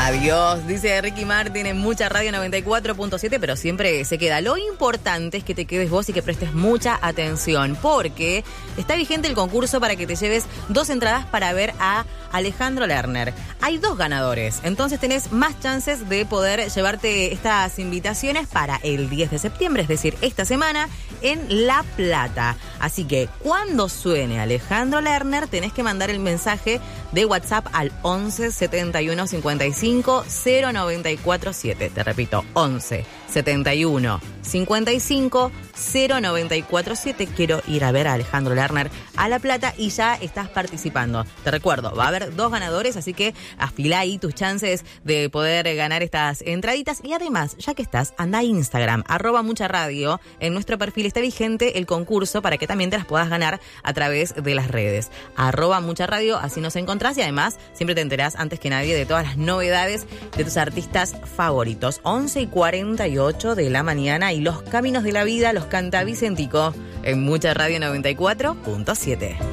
Adiós, dice Ricky Martin en Mucha Radio 94.7, pero siempre se queda. Lo importante es que te quedes vos y que prestes mucha atención, porque está vigente el concurso para que te lleves 2 entradas para ver a Alejandro Lerner. Hay 2 ganadores, entonces tenés más chances de poder llevarte estas invitaciones para el 10 de septiembre, es decir, esta semana, en La Plata. Así que cuando suene Alejandro Lerner, tenés que mandar el mensaje de WhatsApp al 11 71 55 0947. Te repito, 11 71 55 0947. Quiero ir a ver a Alejandro Lerner a La Plata y ya estás participando. Te recuerdo, va a haber 2 ganadores, así que afilá ahí tus chances de poder ganar estas entraditas. Y además, ya que estás, anda a Instagram, @mucharadio. En nuestro perfil está vigente el concurso para que también te las puedas ganar a través de las redes. @mucharadio, así nos encontrás y además siempre te enterás antes que nadie de todas las novedades de tus artistas favoritos. 11:48 de la mañana y Los Caminos de la Vida los canta Vicentico en Mucha Radio 94.7.